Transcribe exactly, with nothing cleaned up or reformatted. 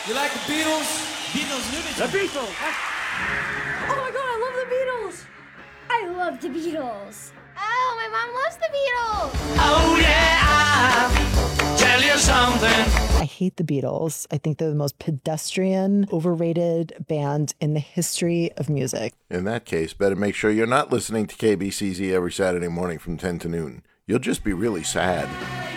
You like the Beatles? Beatles, Beatles. The Beatles. Oh my god, I love the Beatles. I love the Beatles. Oh, my mom loves the Beatles. Oh yeah, I'll tell you something. I hate the Beatles. I think they're the most pedestrian, overrated band in the history of music. In that case, better make sure you're not listening to K B C Z every Saturday morning from ten to noon. You'll just be really sad.